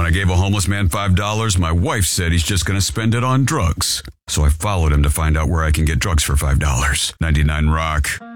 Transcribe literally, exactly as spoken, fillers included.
I gave a homeless man five dollars, my wife said he's just going to spend it on drugs. So I followed him to find out where I can get drugs for five dollars. ninety-nine Rock.